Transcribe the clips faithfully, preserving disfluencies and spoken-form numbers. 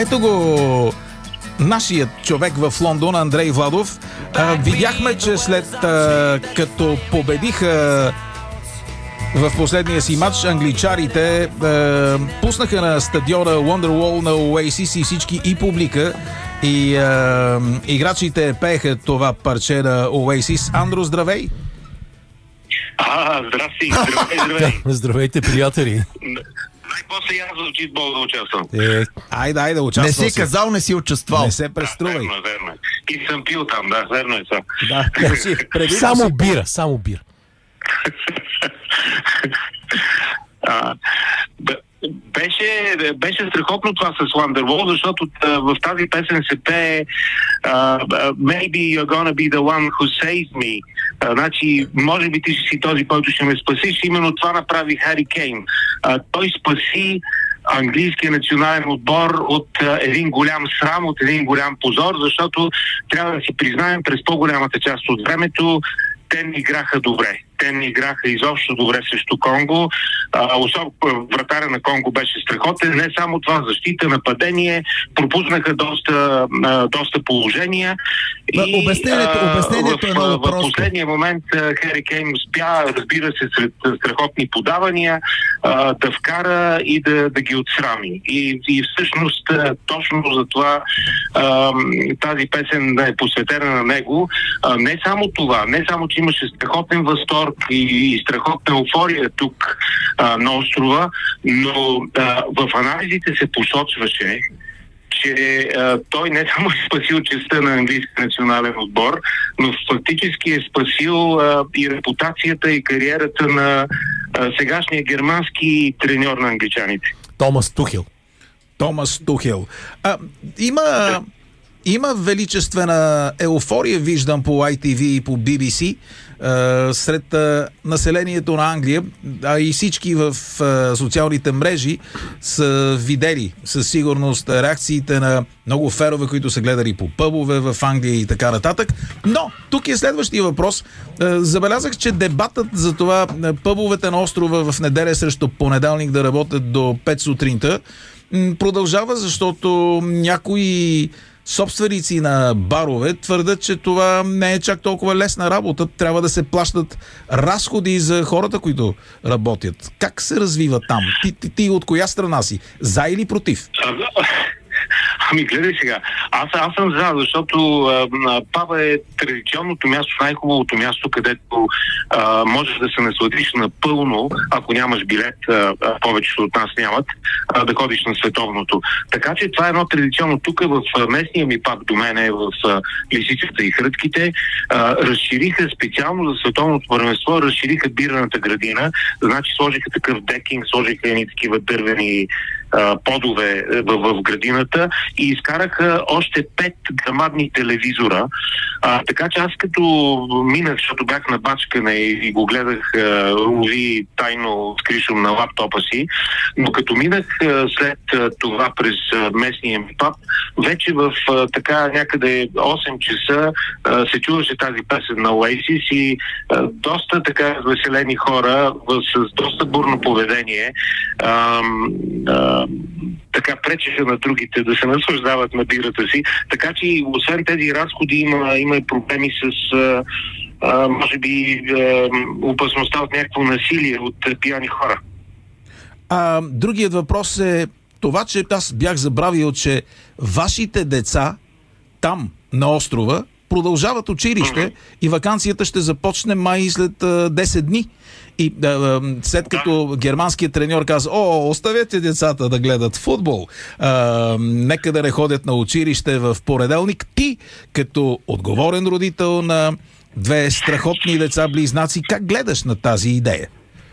ето го нашият човек в Лондон, Андрей Владов. А, видяхме, че след а, като победиха в последния си матч, англичарите а, пуснаха на стадиона Wonderwall на Oasis и всички и публика, и а, играчите пееха това парче на Oasis. Андро, здравей! А, здрасти, здравей, здравей. Здравейте, приятели. Най-после аз звучи с Бог да участвам. Е, Айде, айде, участвал Не си казал, не си участвал. Не се преструвай. Да, верно, верно. И съм пил там, да, верно е това. Да, си, преди само си... бира, само бира. а, б- беше, беше страхотно това с Wonderwall, защото а, в тази песен се пее а, Maybe you're gonna be the one who saves me. А, значи, може би ти ще си този, който ще ме спасиш. Именно това направи Хари Кейн. А, той спаси английския национален отбор от а, един голям срам, от един голям позор, защото трябва да си признаем, през по-голямата част от времето те не играха добре. Те не играха изобщо добре срещу Конго. А, особено вратаря на Конго беше страхотен. Не само това, защита, нападение, пропуснаха доста, а, доста положения. И, обяснението, обяснението в, е много в, просто. В последния момент Хари Кейн успя, разбира се, сред страхотни подавания, а, да вкара и да, да ги отсрами. И, и всъщност точно за това а, тази песен е посветена на него. А, не само това, не само, че имаше страхотен възторг и, и страхотна еуфория тук а, на острова, но а, в анализите се посочваше, че а, той не само е спасил честта на английски национален отбор, но фактически е спасил а, и репутацията и кариерата на а, сегашния германски треньор на англичаните. Томас Тухел. Томас Тухел. А, има... Има величествена еуфория, виждам по Ай Ти Ви и по Би Би Си, сред населението на Англия, а и всички в социалните мрежи са видели със сигурност реакциите на много фенове, които са гледали по пъбове в Англия и така нататък. Но тук е следващия въпрос. Забелязах, че дебатът за това пъбовете на острова в неделя срещу понеделник да работят до пет сутринта продължава, защото някои собственици на барове твърдят, че това не е чак толкова лесна работа. Трябва да се плащат разходи за хората, които работят. Как се развива там? Ти, ти, ти от коя страна си? За или против? Ами гледай сега, аз, аз съм за, защото а, паба е традиционното място, най-хубавото място, където а, можеш да се насладиш напълно, ако нямаш билет, а, повечето от нас нямат, а, да ходиш на световното. Така че това е едно традиционно. Тук в местния ми паб до мен е в а, Лисицата и Хрътките, а, разшириха специално за световното първенство, разшириха бирната градина, значи сложиха такъв декинг, сложиха едни такива дървени подове в, в градината и изкараха още пет грамадни телевизора. А, така че аз като минах, защото бях на бачкане и, и го гледах лови тайно с кришом на лаптопа си, но като минах а, след а, това през а, местния ми паб, вече в а, така някъде осем часа а, се чуваше тази песен на Oasis и а, доста така развеселени хора с доста бурно поведение а, а, така пречеха на другите да се наслаждават на бирата си. Така че освен тези разходи има, има и проблеми с а, а, може би а, опасността от някакво насилие от а, пияни хора. А, другият въпрос е това, че аз бях забравил, че вашите деца там на острова продължават училище mm-hmm. и ваканцията ще започне май след а, десет дни. И а, след като да. германският треньор каза: о, оставете децата да гледат футбол, а, нека да не ходят на училище в понеделник, ти като отговорен родител на две страхотни деца-близнаци, как гледаш на тази идея?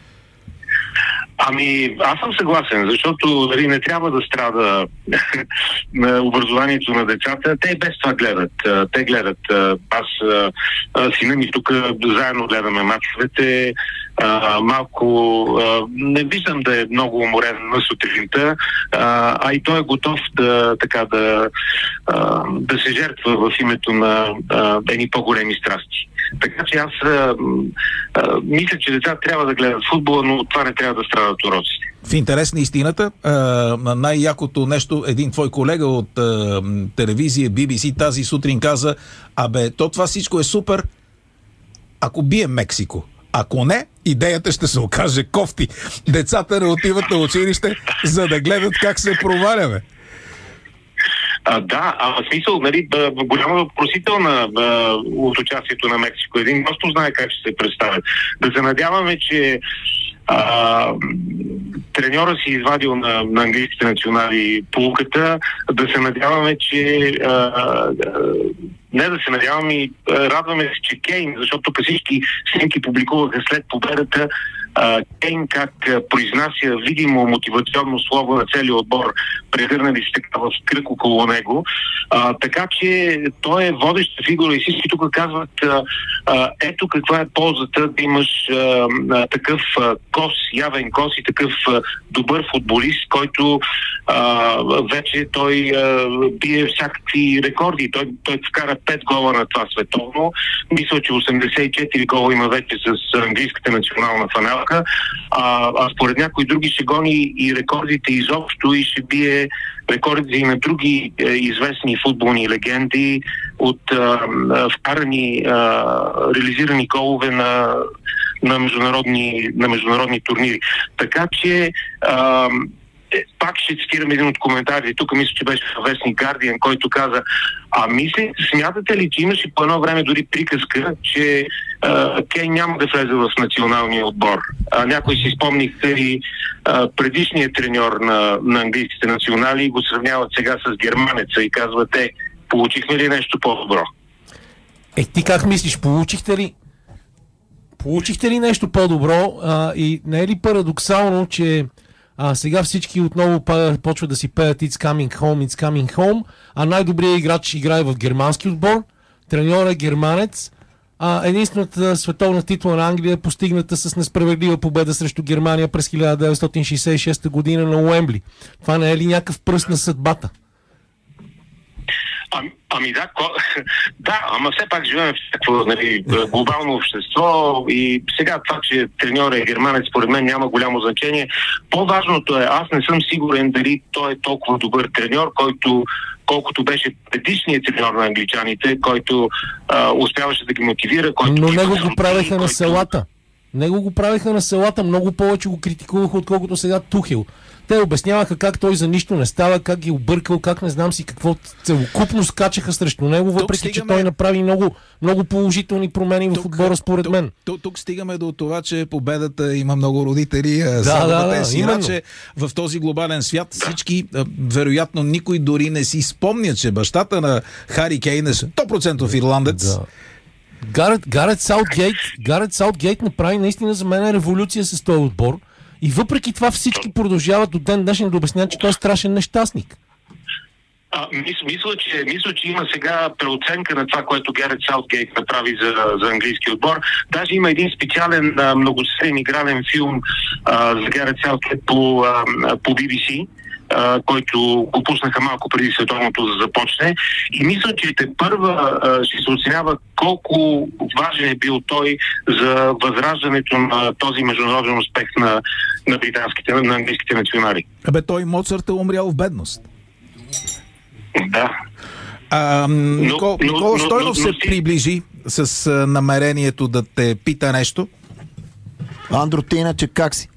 Ами, аз съм съгласен, защото дали, не трябва да страда на образованието на децата. Те без това гледат. Те гледат. Аз, сина ми тук заедно гледаме мачовете. Малко не виждам да е много уморен на сутринта, а и той е готов да, така, да, да се жертва в името на едни по-големи страсти. Така че аз а, а, мисля, че децата трябва да гледат футбола, но това не трябва да страдат уроците. В интерес на истината, най-якото нещо, един твой колега от а, телевизия Би Би Си тази сутрин каза: абе, то това всичко е супер, ако бие Мексико. Ако не, идеята ще се окаже кофти. Децата не отиват на училище, за да гледат как се проваляме. А, да, а в смисъл, нали, голяма въпросителна от участието на Мексико. Един просто знае как ще се представят. Да се надяваме, че а, треньора си извадил на, на английските национали полуката, да се надяваме, че а, а, не да се надяваме и радваме се, че Кейн, защото тук всички снимки публикуваха след победата, Uh, Кейн как uh, произнася видимо мотивационно слово на целия отбор, прегърнали се така в кръг около него. Uh, така че той е водеща фигура и всички тук казват uh, uh, ето каква е ползата да имаш uh, uh, такъв uh, кос, явен кос и такъв uh, добър футболист, който uh, вече той uh, бие всякакви рекорди. Той, той вкара пет гола на това световно. Мисля, че осемдесет и четири гола има вече с английската национална фанала. А, а според някои други ще гони и рекордите изобщо и ще бие рекордите и на други е, известни футболни легенди от а, вкарани, а, реализирани голове на, на, международни, на международни турнири. Така че а, пак ще цитирам един от коментарите. Тук мисля, че беше вестник Guardian, който каза: а мисли, смятате ли, че имаше по едно време дори приказка, че а, Кейн няма да влезе в националния отбор? А, някой си спомниха и а, предишният треньор на, на английските национали и го сравняват сега с германеца и казват: е, получихме ли нещо по-добро? Е, ти как мислиш, получихте ли? Получихте ли нещо по-добро? А, и не е ли парадоксално, че А, сега всички отново почват да си пеят It's coming home, It's coming home, а най-добрият играч играе в германски отбор, треньорът е германец, а единствената световна титла на Англия е постигната с несправедлива победа срещу Германия през хиляда деветстотин шейсет и шеста година на Уембли. Това не е ли някакъв пръст на съдбата? Ами, ами да, ко... да, ама все пак живеем в такво, нали, глобално общество и сега това, че треньор е германец, според мен няма голямо значение. По-важното е, аз не съм сигурен дали той е толкова добър треньор, който колкото беше предишният треньор на англичаните, който а, успяваше да ги мотивира. Който Но ги него го го правеха който... на селата. Него го правеха на селата, много повече го критикуваха, отколкото сега Тухел. Те обясняваха как той за нищо не става, как ги объркал, как не знам си какво, целокупно скачаха срещу него, въпреки стигаме... че той направи много, много положителни промени тук, в отбора, според тук, мен. Тук, тук стигаме до това, че победата има много родители. Да, да, да, си, че в този глобален свят всички, вероятно никой дори не си спомня, че бащата на Хари Кейн е сто процента ирландец. Да. Гарет, Гарет Саутгейт, Гарет Саутгейт направи наистина за мен революция с този отбор. И въпреки това всички продължават до ден днешен да обясняват, че той е страшен нещастник. А, мис, мисля, че, мисля, че има сега преоценка на това, което Гарет Саутгейт направи за, за английски отбор. Даже има един специален а, многосерен игрален филм а, за Гарет Саутгейт по, а, по Би Би Си, Uh, който го пуснаха малко преди световното да започне. И мисля, че те първа uh, ще се оценява колко важен е бил той за възраждането на този международен успех на, на британските, на английските национали. Абе, той Моцарт е умрял в бедност. Да. А, Никол, но, Никола но, Стойнов но, но, се но, приближи с а, намерението да те пита нещо. Андро, ти иначе как си?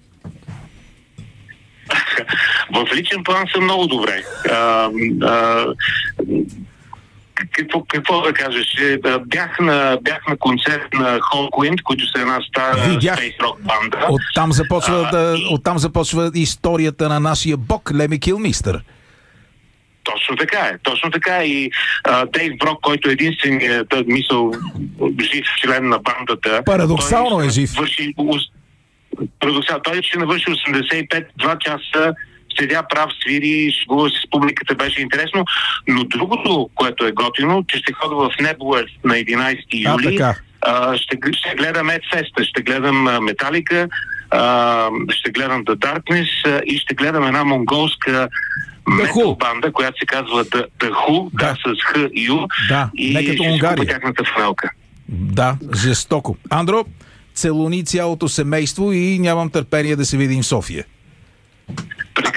В личен план съм много добре. А, а, какво, какво да кажеш? Бях на, бях на концерт на Hawkwind, които са една стара спейс рок банда. Оттам започва, а, да, и... оттам започва историята на нашия бог Леми Килмистър. Точно така е. Точно така е. И а, Дейв Брок, който е единственият, мисъл, жив член на бандата. Парадоксално е жив. Върши, Парадоксално. Той ще навърши осемдесет и пет, два часа седя прав, свири, шегува се с публиката, беше интересно. Но другото, което е готино, че ще ходя в Nebula на единайсети юли. А, а, ще, ще гледам Ed Fest, ще гледам Металика, ще гледам The Darkness а, и ще гледам една монголска метал банда, която се казва The, The Who, да, да с Х и Ю. Да, и не като Унгария. Тяхната фанелка. Да, жестоко. Андро, целуни цялото семейство и нямам търпение да се видим в София.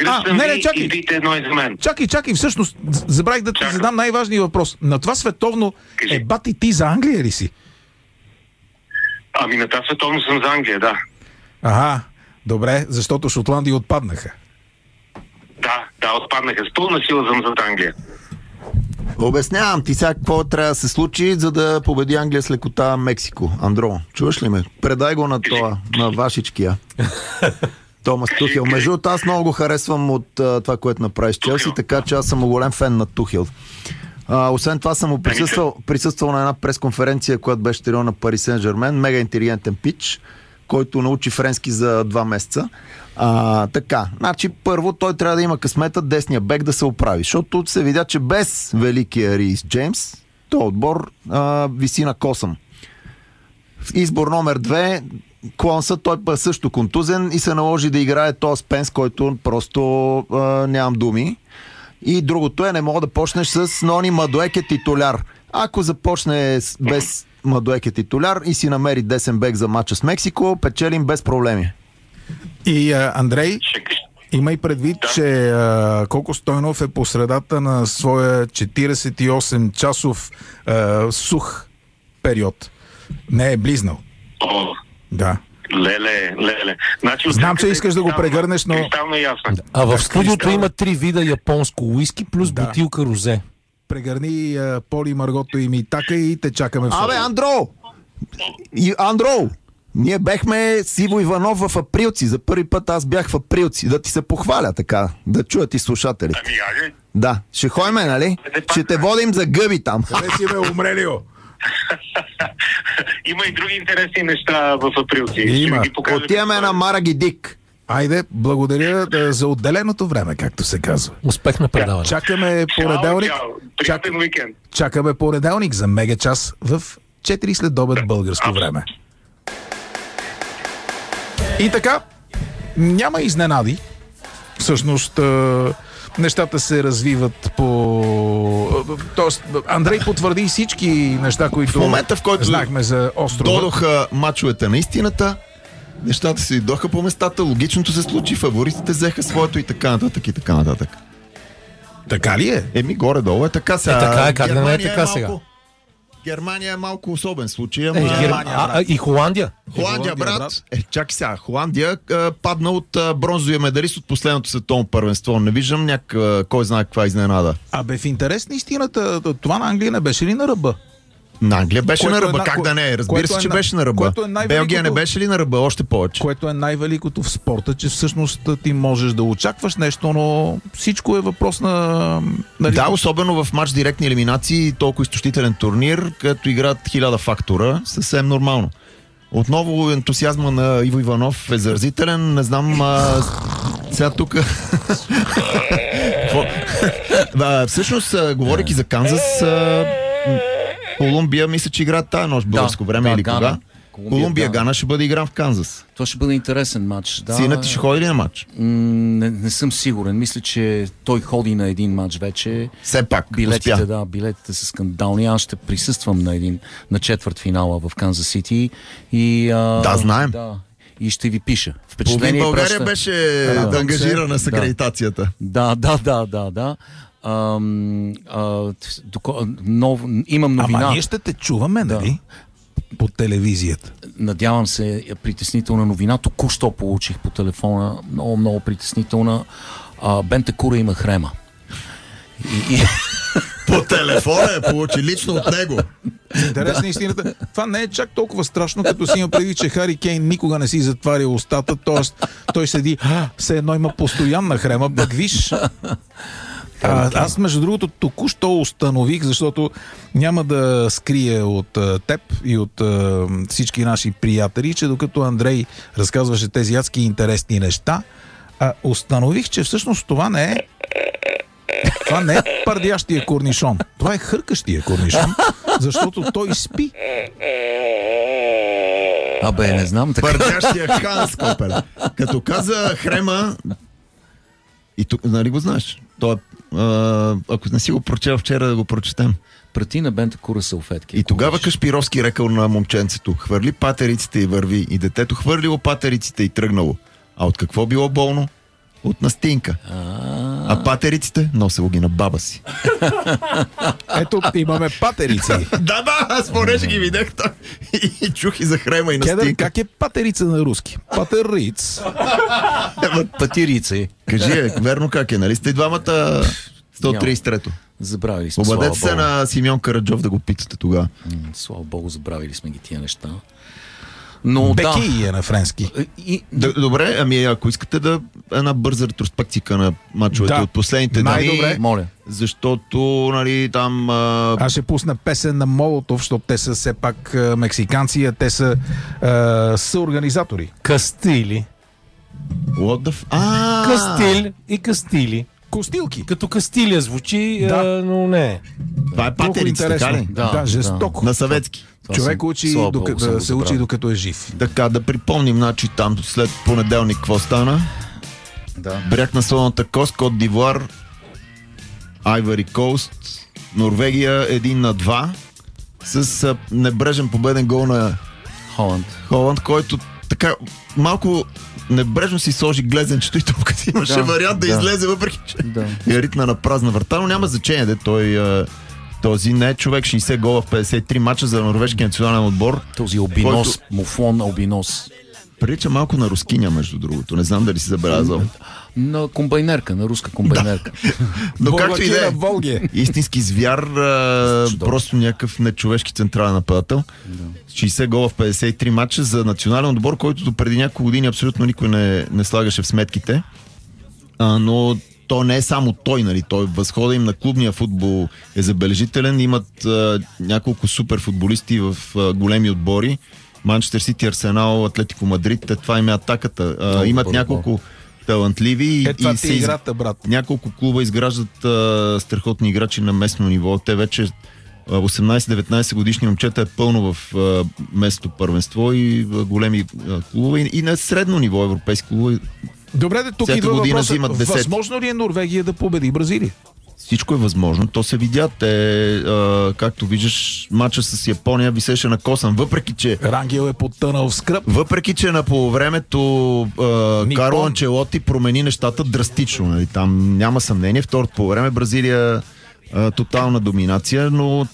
Връщам не, не, ви чакай. и вите едно е за мен. Чакай, чакай, всъщност забравих да ти Чакай. задам най-важния въпрос. На това световно Кажи. е бати ти за Англия ли си? Ами на тази световно съм за Англия, да. Ага, добре, защото Шотландия отпаднаха. Да, да, отпаднаха. С пълна сила съм за Англия. Обяснявам ти сега какво трябва да се случи, за да победи Англия с лекота Мексико. Андро, чуваш ли ме? Предай го на това, на Вашичкия. Томас Тухел. Между другото, аз много го харесвам от а, това, което направи с Челси, така че аз съм голям фен на Тухел. А, освен това съм му присъствал, присъствал на една пресконференция, която беше тренирал на Пари Сен-Жермен. Мега интелигентен пич, който научи френски за два месеца. А, така, значи първо той трябва да има късмета десния бек да се оправи, защото се видя, че без великия Рис Джеймс, този отбор а, виси на косъм. Избор номер две, Клонса, той па също контузен и се наложи да играе този Спенс, който просто а, нямам думи. И другото е, не мога да почнеш с Нони Мадуеке титуляр. Ако започне без Мадуеке титуляр и си намери десен бек за мача с Мексико, печелим без проблеми. И а, Андрей, Ще... имай предвид, Да. че а, Колко Стойнов е по средата на своя четиридесет и осем часов а, сух период. Не е близнал. О, Да. леле, леле. Значи, Знам, че искаш да го прегърнеш, но... Кристално е ясно. А в Да, студиото кристал. има три вида японско уиски плюс Да. бутилка розе. Прегърни а, Поли, Маргото и Митака и те чакаме в Абе, София. Андро! И, Андро! Ние бехме с Иво Иванов в Априлци. За първи път аз бях в Априлци. Да ти се похваля така. Да чуят и слушателите. Ами, айде. Да. Ще ходим, нали? Е, пак, Ще те да. водим за гъби там. Къде си ме, Умрелио? Има и други интересни неща в априлци. Има. Ще ви покажа Отиваме какво е. на Мараги Дик. Айде, благодаря да, за отделеното време, както се казва. Успех на предаване. Чакаме Чао, понеделник. чао. Чак, Приятен уикенд. чакаме понеделник за мега час в четири след обед българско време. И така, няма изненади. Всъщност, а, нещата се развиват по... Тоест, Андрей потвърди всички неща, които В момента, в който знахме за острова. Додоха мачовете на истината, нещата се идоха по местата, логичното се случи, фаворитите взеха своето и така нататък и така нататък. Така ли е? Еми, горе-долу е така сега. Е, така е, как да не е Германия така сега? малко... Германия е малко особен случай, ама... Е, Гер... Германия, а, а, и Холандия. Холандия, Холандия, брат. брат. Е, чакай сега. Холандия а, падна от а, бронзовия медалист от последното световно първенство. Не виждам някаква, кой знае каква изненада. Абе, в интерес на истината, това на Англия не беше ли на ръба? На Англия беше Което на е ръба. на- Как да не е? Разбира което се, е че на- беше на ръба. което е най-великото- Белгия не беше ли на ръба? Още повече. Което е най-великото в спорта, че всъщност ти можеш да очакваш нещо, но всичко е въпрос на... Нали, Да, особено в матч директни елиминации, толкова изтощителен турнир, като играят хиляда фактора, съвсем нормално. Отново ентусиазма на Иво Иванов е заразителен. Не знам, а, сега тук... Какво? Да, всъщност, а, говорейки за Канзас, а, Колумбия мисля, че играят тази нощ българско време да, или Гана. кога? Колумбия, Колумбия, Гана. Гана ще бъде игран в Канзас. Това ще бъде интересен матч. Да, Синът ти ще ходи ли на матч? М, не, не съм сигурен. Мисля, че той ходи на един матч вече. Все пак, Билетите, успя. да, билетите са скандални. Аз ще присъствам на един на четвърт финала в Канзас Сити. И, а, Да, знаем. Да, и ще ви пиша. Половин Впечатление България праща- беше Да. да, ангажирана с акредитацията. Да, да, да, да, да. Ам, а, доко... нов... Имам новина. Ама ние ще те чуваме, нали? По телевизията. Надявам се, е притеснителна новина. Току-що получих по телефона. Много, много притеснителна. А, Бентекура има хрема. И, и... По телефона я получи лично от него. Интересна истината. Това не е чак толкова страшно, като си има предвид, че Хари Кейн никога не си затваря устата, т.е. той седи, а, все едно има постоянна хрема, пък виж. А, аз, между другото, току-що установих, защото няма да скрия от а, теб и от а, всички наши приятели, че докато Андрей разказваше тези адски интересни неща, а, установих, че всъщност това не е това не е пардящия корнишон. Това е хъркащия корнишон, защото той спи. Абе, не знам. Така... Пърдящия Ханс Копеле. Като каза хрема, и тук, нали го знаеш? Той, е, а, ако не си го прочел вчера, да го прочетем. Прати на Бентекура салфетки. И тогава Ако Кашпировски рекал на момченцето: хвърли патериците и върви. И детето хвърлило патериците и тръгнало. А от какво било болно? От настинка. А патериците носело ги на баба си. Ето, имаме патерици. Да, да, аз понеже ги видях той. И чух и за хрема и Кедър, настинка. как е патерица на руски? Патериц. Патирици. Кажи, е, верно как е, нали сте и двамата сто тридесет и трето. Забравили сме, Обадете слава се Богу. на Симеон Караджов да го питате тогава. М, Слава Богу, забравили сме ги тия неща. Но Беки е на френски. да. И, Д- Добре, ами ако искате да една бърза ретроспекция на мачовете Да. от последните Най-добре. дни, моля. защото, нали, там... А... Аз ще пусна песен на Молотов, защото те са все пак а, мексиканци, а те са а, съорганизатори. Кастили. What the f... А, Кастил и Кастили. Костилки. Като Кастилия звучи, Да. а, но не. Това е Много патерица, интересно. така ли? Да, Да, да, жестоко. На съветски. Това Човек съм- учи, слава Богу, докато, съм го се учи забравил. докато е жив. Така, да припомним, значи там след понеделник какво стана? Да. Бряг на слоната кост, Кот Дивуар, Айвари Коуст, Норвегия един на два с а, небрежен победен гол на Холанд. Холанд, който така малко небрежно си сложи глезенчето и топката имаше Да, вариант да, да. излезе, въпреки че Да. е ритна на празна врата, но няма значение, де той а, този не е човек, шейсет гола в петдесет и три мача за норвежкия национален отбор. Този обинос, Който- муфлон обинос. Прилича малко на рускиня, между другото. Не знам дали си забелязал. На комбайнерка, на руска комбайнерка. Но както и да е, Волге. истински звяр, а, просто някакъв нечовешки централен нападател. шейсет гола в петдесет и три мача за национален отбор, който до преди няколко години абсолютно никой не, не слагаше в сметките. А, но то не е само той, нали? Той възхода им на клубния футбол е забележителен. Имат а, няколко супер футболисти в а, големи отбори. Манчестър Сити, Арсенал, Атлетико Мадрид, те, това им е атаката. А, Много имат добър няколко талантливи и, Е, това и ти се е из- играта, брат. няколко клуба изграждат а, страхотни играчи на местно ниво. Те вече а, осемнайсет-деветнайсет годишни момчета е пълно в а, местното първенство и а, големи а, клубове и, и на средно ниво европейски клубове. Добре, де, тук Всяка идва година въпросът. взимат десет. Възможно ли е Норвегия да победи Бразилия? Всичко е възможно. То се видя. Те, а, както виждаш, матча с Япония висеше на косан. Въпреки, че Рангел е потънал в скръп. Въпреки, че на полувремето а, Нипон. Карло Анчелоти промени нещата драстично. Нали? Там няма съмнение. Второто полувреме Бразилия а, тотална доминация, но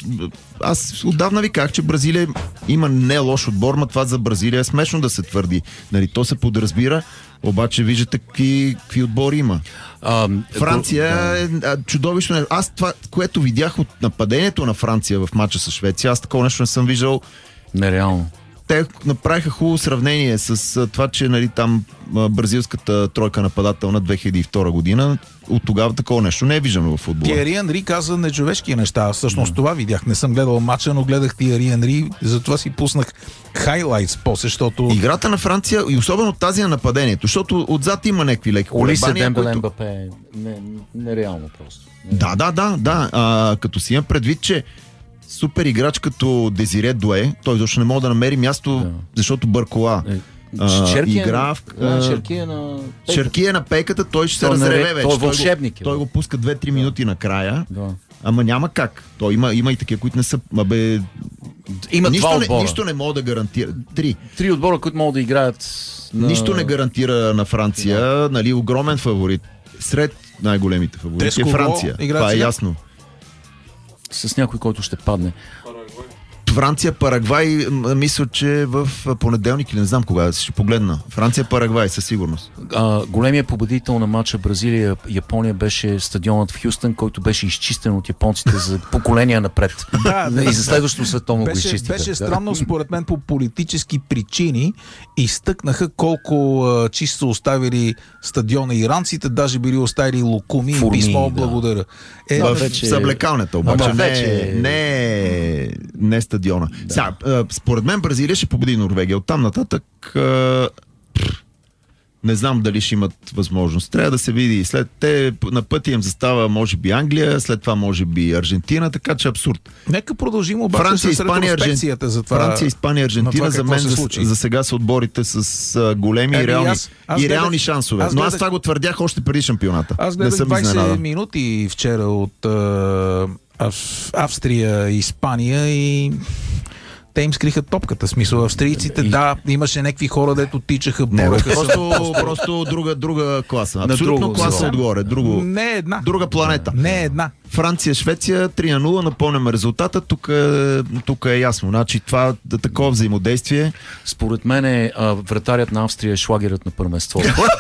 аз отдавна ви казах, че Бразилия има не лош отбор, но това за Бразилия е смешно да се твърди. Нали? То се подразбира, обаче виждате какви, какви отбори има. А, Франция да. е а, чудовищно. нещо. Аз това, което видях от нападението на Франция в матча с Швеция, аз такова нещо не съм виждал. Нереално. Те направиха хубаво сравнение с а, това, че нали, там а, бразилската тройка нападателна две хиляди и втора година, от тогава такова нещо не е виждано в футбола. Тиери Анри каза нечовешки неща. Аз всъщност това видях. Не съм гледал матча, но гледах Тиери Анри. Затова си пуснах хайлайтс после, защото... Играта на Франция и особено тази на нападението, защото отзад има някакви леки Олисе колебания, Дембеле които- Мбапе е не, нереално просто. Да, да, да, да. А, като си имам предвид, че супер играч като Дезире Дуе, той защо не мога да намери място, Да. защото Бъркола Е, а, Черки е игра на- в... а, а, Черки е на... Черки е на пейката, той ще се Той не- разреве вече. той е го- вълшебник е, Той бе. го пуска две-три минути накрая. Да. Ама няма как. Той има, има и такива, които не са... Абе, Има нищо, два не, отбора. нищо не мога да гарантира. Три. Три отбора, които могат да играят на... Нищо не гарантира на Франция. Нали, огромен фаворит. Сред най-големите Те фаворити с е кого Франция. играят Това е сега? ясно. С някой, който ще падне. Франция, Парагвай, м, мисля, че в понеделник или не знам кога, ще погледна. Франция, Парагвай, със сигурност. А, големият победител на матча Бразилия-Япония беше стадионът в Хюстън, който беше изчистен от японците за поколения напред. Да, да, и за следващото световно го Беше, изчистиха. беше Да. странно, според мен, по политически причини изтъкнаха колко а, чисто са оставили стадиона иранците, даже били оставили лукуми и Форми, писмо да. благодаря. Е, В вече- съблекалнята, обаче Ама не, вече- не, не стадиона. Да. Сега, а, според мен Бразилия ще победи Норвегия. Оттам нататък а, пф, не знам дали ще имат възможност. Трябва да се види. След те на пътя им застава може би Англия, след това може би Аржентина, така че абсурд. Нека продължим обаче Франция, с Испания, ретроспекцията за това. Франция, Испания, на Аржентина това за какво мен се за, случи. за сега са отборите с а, големи Еми, и реални, аз- аз и гледах- реални шансове. аз Но аз гледах- това го твърдях още преди шампионата. Аз не гледах съм двайсет изненадан. минути вчера от а, Ав- Австрия и Испания и те им скриха топката. Смисъл, австрийците, да, имаше някакви хора, дето тичаха, Не, бореха се. просто, просто друга, друга класа. Абсолютно друго, класа да. отгоре. Друго, Не е една. друга планета. Не е една. Франция, Швеция, три на нула, напомняме резултата, тук е, тук е ясно. Значи това да такова взаимодействие. Според мен е, а, вратарят на Австрия е шлагерът на първенство.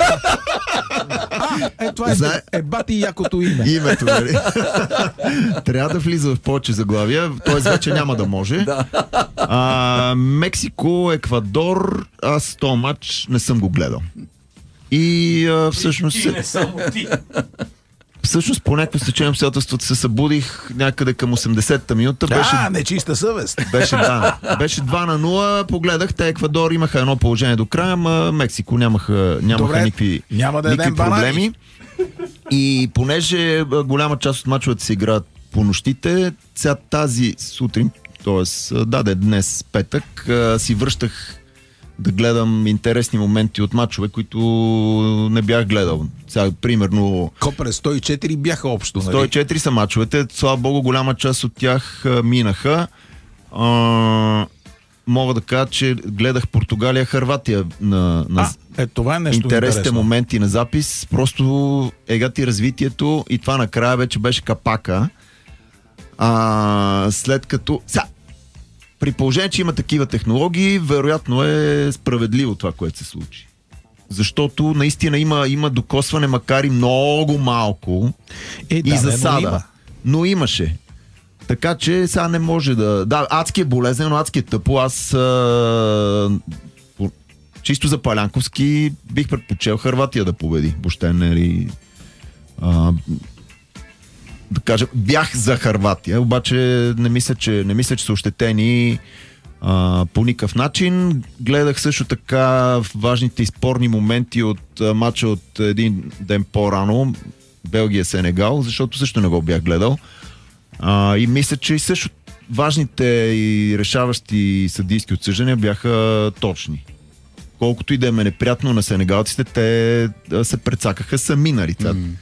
Е, това е, Знае- е бати якото име. Името, нали? Трябва да влиза в повече заглавия, т.е. вече няма да може. А, Мексико, Еквадор, аз този матч не съм го гледал. И а, всъщност... Не само ти. Всъщност по някакво стечение обстоятелството се събудих някъде към осемдесетта минута. Беше, А, нечиста съвест. беше, да, беше два на нула. Погледах, те Еквадор имаха едно положение до края, ама Мексико нямаха, нямаха Добре, никакви, няма да никакви ядем банани. проблеми. И понеже а, голяма част от мачовете се играят по нощите, сега тази сутрин, т.е. да, да, днес петък, а, си връщах да гледам интересни моменти от мачове, които не бях гледал. Сега, примерно, Копре, сто и четири бяха общо, нали? сто и четири са мачовете, слава богу, голяма част от тях а, минаха. А, мога да кажа, че гледах Португалия-Хърватия на, на А, е, това е нещо интересните интересно. моменти на запис. Просто егати развитието и това накрая вече беше капака. А, след като... Сега, при положение, че има такива технологии, вероятно е справедливо това, което се случи. Защото наистина има, има докосване, макар и много малко, Е, и да, засада. но има. Но имаше. Така че сега не може да... Да, адски е болезнен, но адски е тъпо. Аз а... по... чисто за Палянковски бих предпочел Хърватия да победи. Въобще не ли... А... Да кажа, бях за Хърватия, обаче не мисля, че, не мисля, че са ощетени а, по никакъв начин. Гледах също така важните и спорни моменти от а, матча от един ден по-рано, Белгия-Сенегал, защото също не го бях гледал. А, и мисля, че и също важните и решаващи съдийски отсъждания бяха точни. Колкото и да е неприятно на сенегалците, те а, се прецакаха сами на лицата. М.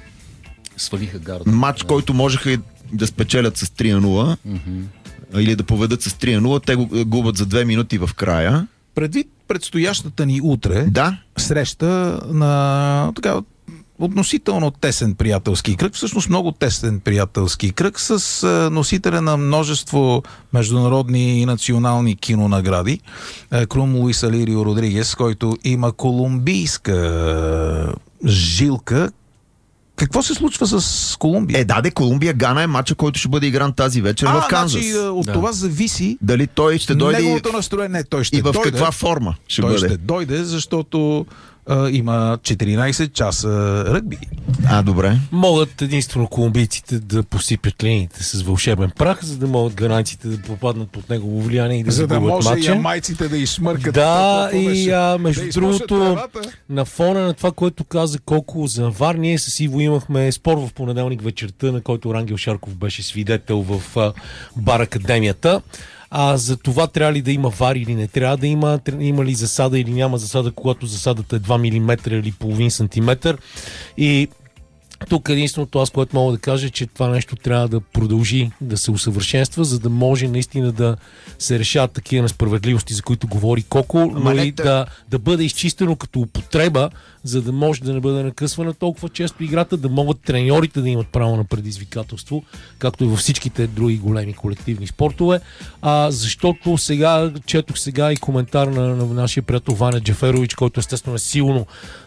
Свалиха гарда. Матч, който можеха и да спечелят с три на нула или да поведат с три на нула, те го губят за две минути в края. Предвид предстоящата ни утре Да, среща на така относително тесен приятелски кръг, всъщност много тесен приятелски кръг с а, носителя на множество международни и национални кинонагради, а, Крум Луис Алирио Родригес, който има колумбийска а, жилка. Какво се случва с Колумбия? е, даде Колумбия, Гана е матча, който ще бъде игран тази вечер а, в Канзас. значи, от Да. това зависи Дали той ще дойде и, неговото настроение. Не, той ще и в дойде. каква форма ще той бъде. ще дойде, защото а, има четиринайсет часа ръгби. А, добре. Могат единствено колумбийците да посипят линиите с вълшебен прах, за да могат ганайците да попаднат под негово влияние и да За да загубят може матча. ямайците да изшмъркат. Да, какво и беше? а, между Да изпушат другото, тревата. на фона на това, което каза Коко за ВАР, ние с Иво имахме спор в понеделник вечерта, на който Рангел Шарков беше свидетел в а, бар Академията. А за това трябва ли да има ВАР или не трябва да има, тря- има ли засада или няма засада, когато засадата е два милиметра или половин сантиметър. И тук единственото аз, което мога да кажа, е, че това нещо трябва да продължи да се усъвършенства, за да може наистина да се решават такива несправедливости, за които говори Коко, но Ама не и те- да, да бъде изчистено като употреба, за да може да не бъде накъсвана толкова често играта, да могат треньорите да имат право на предизвикателство, както и във всичките други големи колективни спортове. А, защото сега, четох сега и коментар на, на нашия приятел Ваня Джаферович, който естествено е силно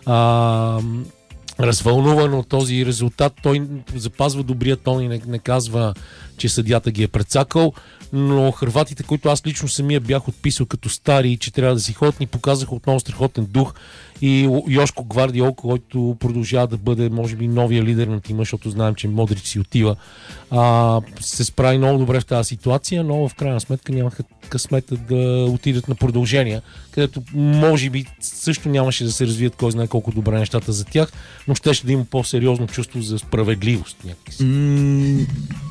а, развълнуван от този резултат. Той запазва добрия тон и не, не казва, че съдията ги е прецакал, но хърватите, които аз лично самия бях отписал като стари, че трябва да си ходят, ни показаха отново страхотен дух и Йошко Гвардиол, който продължава да бъде, може би, новия лидер на тима, защото знаем, че Модрич си отива, а, се справи много добре в тази ситуация, но в крайна сметка нямаха късмета да отидат на продължения, където може би също нямаше да се развият кой знае колко добре нещата за тях, но щеше да има по-сериозно чувство за справедливост някакси. М-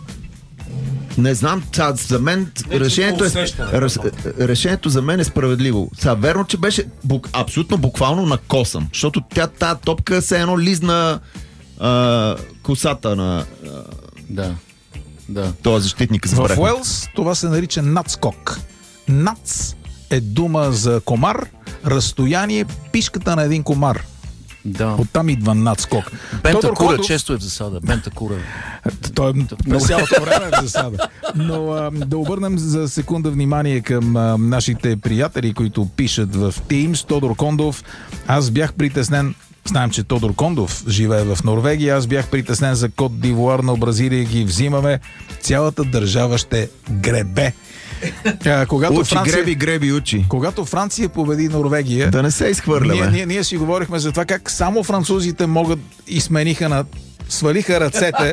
Не знам, са, за мен Не, решението, е, усещане, раз, решението за мен е справедливо. Са, верно, че беше бук, абсолютно буквално накосан, защото тя тази топка се едно лизна а, косата на Да, да. този защитник с В бреха. Уелс това се нарича надскок. Нац е дума за комар, разстояние, пишката на един комар. Да. Оттам идва надскок. Бента Кура често е в засада. Бента Кура. Той през цялото време е в засада. Но а, да обърнем за секунда внимание към а, нашите приятели, които пишат в Teams. Тодор Кондов. Аз бях притеснен. Знаем, че Тодор Кондов живее в Норвегия. Аз бях притеснен за Кот д'Ивуар, но Бразилия ги взимаме. Цялата държава ще гребе. А, когато Учи, Франция, греби, греби, учи. когато Франция победи Норвегия, Да не се изхвърля, ние, бе. ние, ние си говорихме за това как само французите могат и смениха на свалиха ръцете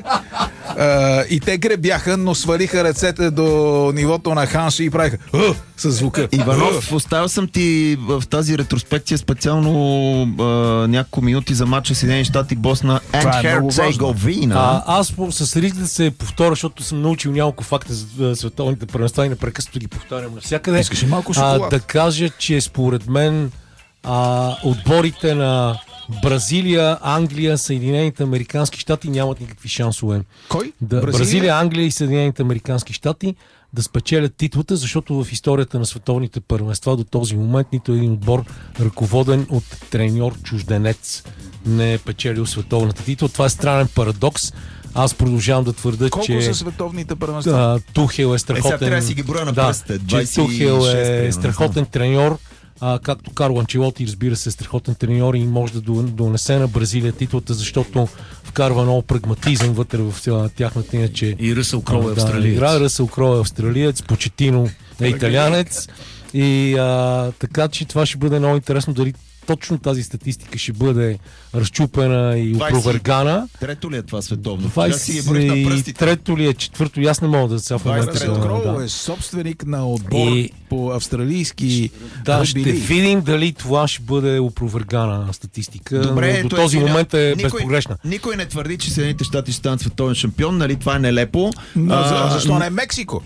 а, и те гребяха, но свалиха ръцете до нивото на Ханши и правиха «Ъ» със звука. Иванов, оставил съм ти в тази ретроспекция специално а, няколко минути за матча Съединени щати Босна Това and е много важно. Херцеговина. А, аз по- с риск да се повторя, защото съм научил няколко факта за световните първенства и непрекъснато ги повтарям навсякъде. Искаш ли малко а, шоколад? да кажа, че според мен а, отборите на Бразилия, Англия, Съединените американски щати нямат никакви шансове. Кой? Да, Бразилия? Бразилия, Англия и Съединените американски щати да спечелят титлата, защото в историята на световните първенства до този момент нито един отбор, ръководен от треньор чужденец, не е печелил световната титла. Това е странен парадокс. Аз продължавам да твърда, Колко че са световните първенства? а, Тухел е Е, сега страхотен. трябва да си ги броя на да, пръстите. че двайсет и шест, Тухел е примерно, страхотен треньор, а, както Карло Анчелоти, разбира се, е страхотен треньор и може да донесе на Бразилия титлата, защото вкарва много прагматизъм вътре в цяла тяхната иначе. И Ръсъл Кроу е да, австралиец. игра, Ръсъл Кроу е австралиец, Почетино е италянец. И а, така че това ще бъде много интересно дали точно тази статистика ще бъде разчупена и двайсет опровергана. Трето ли е това световно? Сега си ги броих на двайсет и пръстите. трето ли е, четвърто, аз не мога да се в момента. Ръсел да, Кроу да. е собственик на отбор И- по австралийски Да, ръгби ще лиги. видим дали това ще бъде опровергана статистика, Добре, но до ето този сега. момент е Никой- безпогрешна. Никой не твърди, че Съединените щати ще станат световен шампион, нали? Това е нелепо. Но А, за- защо не Мексико?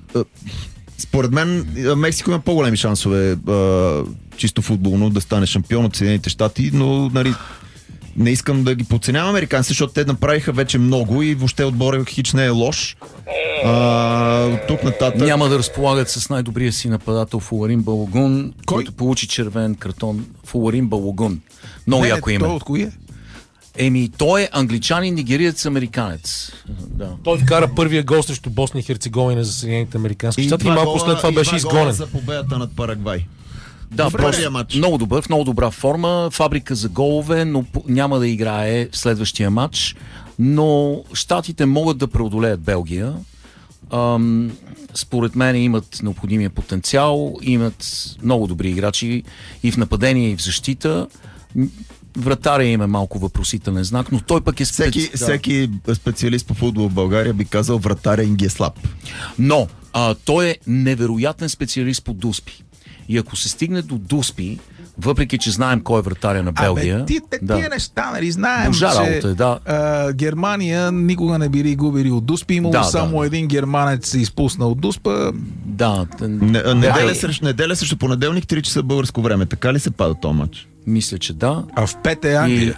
Според мен а, Мексико има по-големи шансове а, чисто футболно да стане шампион от Съединените щати, но нали, не искам да ги подценявам американците, защото те направиха вече много и въобще отборът хич не е лош. А, тук нататък... Няма да разполагат с най-добрия си нападател Фуларин Балогун, Кой? който получи червен картон. Фуларин Балогун. Много Не, яко не, име. той от кои е? Еми, той е англичанин, нигериец, американец. Да. Той вкара първия гол срещу Босна и Херцеговина за Съединените американски щати и два малко гола- след това и беше два гола изгонен. за победата над Парагвай. Да, Добре, просто първия матч. много добър, в много добра форма, фабрика за голове, но по- няма да играе в следващия матч. Но щатите могат да преодолеят Белгия. Ам, според мен имат необходимия потенциал, имат много добри играчи и в нападение, и в защита. М, Вратаря им е малко въпросителен знак, но той пък е спец... Всеки, да. всеки специалист по футбол в България би казал вратаря им ги е слаб. Но а, той е невероятен специалист по дуспи. И ако се стигне до дуспи, въпреки че знаем кой е вратаря на Белгия... Абе, ти, те, да. тия неща, нали, знаем, Божа че работа е, да. а, Германия никога не били губили от Дуспи. Имало Да, само да. един германец се изпусна от Дуспа. Да, т- Не, неделя, да, срещу, неделя срещу понеделник, три часа българско време. Така ли се пада този матч? мисля, че да. А в пет е Англия.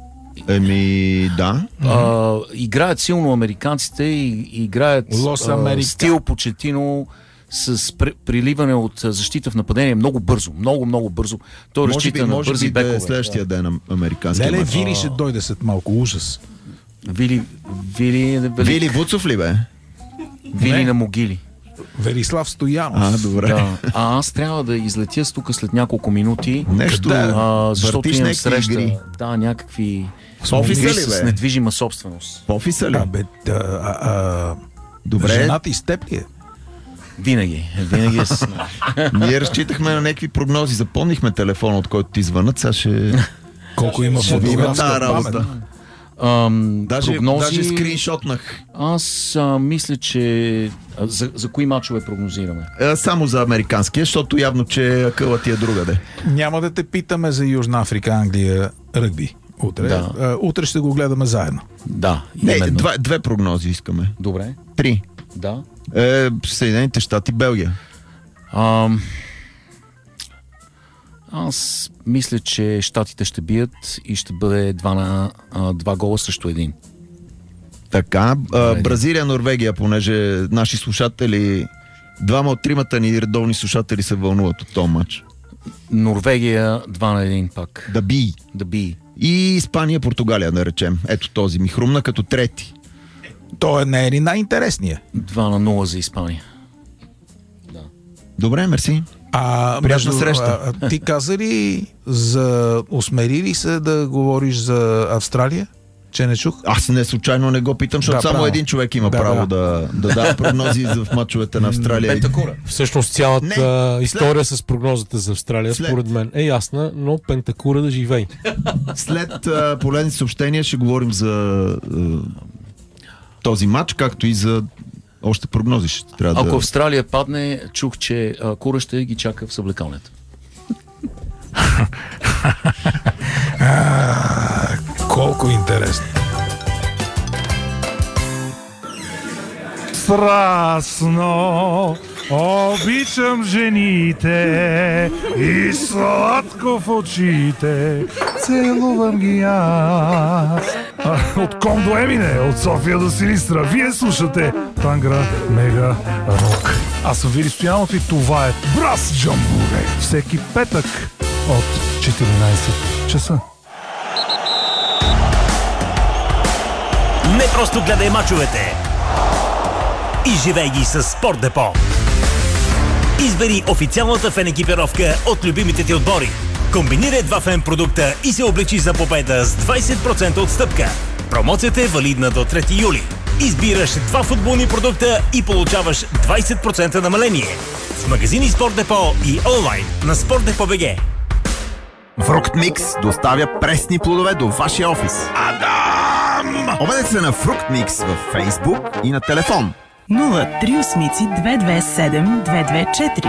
Еми, да. А, играят силно американците и и играят Лос а, Америка. стил Почетино с пр- приливане от а, защита в нападение много бързо, много, много бързо. Той Може разчита би, на може бързи би да бекове. е следващия ден на американския Леле, матч. Вили ще дойде след малко. Ужас. Вили, Вили, Вили, Вили Вуцов ли бе? Вили Не. на могили. Верислав Стоянов. А, добре. Да. А аз трябва да излетя с тук след няколко минути. Нещо, А, защото въртиш имам някакви среща. игри. Да, някакви С офиса игри ли, с бе? недвижима собственост. В офиса ли? Абе, а, а, а, Добре, жената и с теб ли е? Винаги. Винаги е с мен. ние разчитахме на някакви прогнози. Запомнихме телефона, от който ти звънат. Сега ще... Колко има Ще видим фотографска тази работа. памет. Ам, Даже, прогнози... даже скриншотнах. Аз а, мисля, че... А, за, за кои мачове прогнозираме? Е, само за американския, защото явно, че акъла ти е другаде. Няма да те питаме за Южна Африка, Англия, ръгби. Утре. Да. А, утре ще го гледаме заедно. Да, Не, именно. два, две прогнози искаме. Добре, Три. да. Е, Съединените щати, Белгия. Ам... Аз мисля, че щатите ще бият и ще бъде два, на, а, два гола срещу един. Така, а, Бразилия, Норвегия, понеже наши слушатели Двама от тримата ни редовни слушатели се вълнуват от този матч. Норвегия два на един пак. Да би. Да би. И Испания, Португалия, да речем. Ето този ми хрумна като трети. Той не е ли най-интересният? два на нула за Испания. Добре, мерси. А, Приятна между, среща. А, ти каза ли за... Осмели ли се да говориш за Австралия? Че не чух? Аз не случайно не го питам, защото Да, само право. един човек има Да, право да. да, да дава прогнози в мачовете на Австралия. Пентакура. Всъщност цялата Не, а, история с прогнозата за Австралия, След. според мен, е ясна, но Пентакура да живей. След а, полезни съобщения ще говорим за а, този матч, както и за още прогнози. Ще трябва Ако да... Австралия падне, чух, че а, Кура ще ги чака в съблекалнята. Колко интересно. Страстно обичам жените и сладко в очите целувам ги аз. А, от Ком до Емине, от София до Силистра, вие слушате Тангра Мега Рок. Аз съм Вили Стоянов и това е Брас Джамбуре. Всеки петък от четиринайсет часа. Не просто гледай мачовете, изживей ги с Спорт Депо. Избери официалната фен екипировка от любимите ти отбори. Комбинирай два фен продукта и се облечи за победа с двайсет процента отстъпка. Промоцията е валидна до трети юли. Избираш два футболни продукта и получаваш двайсет процента намаление. В магазини Спорт Депо и онлайн на Спорт Депо БГ. Фрукт Микс доставя пресни плодове до вашия офис. Адам! Обадете се на Фрукт Микс във Фейсбук и на телефон. нула три осмици две две седем две две четири.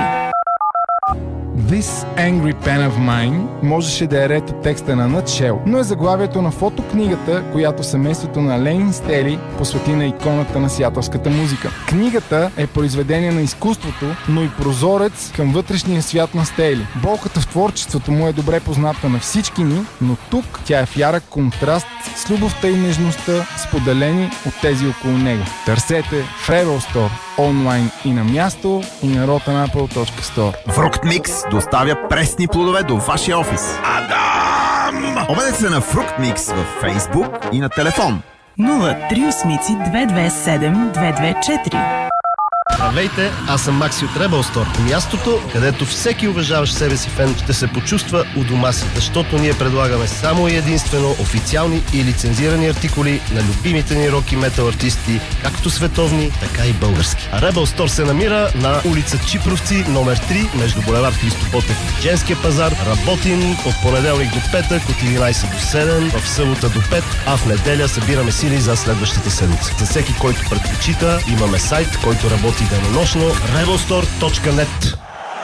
This Angry Pen of Mine можеше да е ред от текста на Nutshell, но е заглавието на фотокнигата, която семейството на Ленин Стели посвети на иконата на сиатълската музика. Книгата е произведение на изкуството, но и прозорец към вътрешния свят на Стели. Болката в творчеството му е добре позната на всички ни, но тук тя е в ярък контраст с любовта и нежността, споделени от тези около него. Търсете в Rebel Store онлайн и на място, и на rotanapple точка store. Фрукт Микс доставя пресни плодове до вашия офис. Адам! Обадете се на Фрукт Микс във Фейсбук и на телефон. нула три осмици две две седем две две четири. Здравейте, аз съм Макси от Rebel Store. Мястото, където всеки уважаващ себе си фен ще се почувства у дома си, защото ние предлагаме само и единствено официални и лицензирани артикули на любимите ни рок и метал артисти, както световни, така и български. А Rebel Store се намира на улица Чипровци, номер три, между булевард Христо Ботев и Женския пазар. Работим от понеделник до петък, от единайсет до седем, в събота до пет, а в неделя събираме сили за следващата седмица. За всеки, който предпочита, имаме сайт, който работи денонощно rebelstore точка net.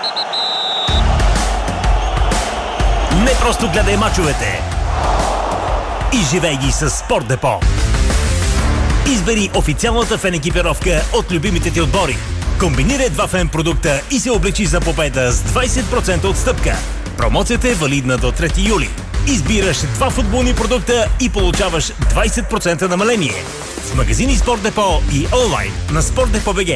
Не просто гледай мачовете, изживей ги с Спорт Депо. Избери официалната фен екипировка от любимите ти отбори. Комбинирай два фен продукта и се облечи за победа с двайсет процента отстъпка. Промоцията е валидна до трети юли. Избираш два футболни продукта и получаваш двайсет процента намаление. В магазини Спорт Депо и онлайн на Спорт Депо БГ.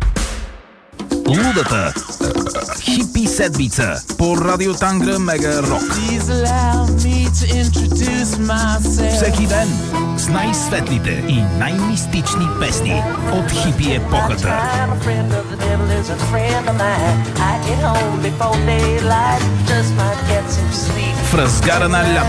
Лудата хипи седмица по Радио Тангра Мега Рок. Всеки ден с най-светлите и най-мистични песни от хипи епохата. В разгара на лято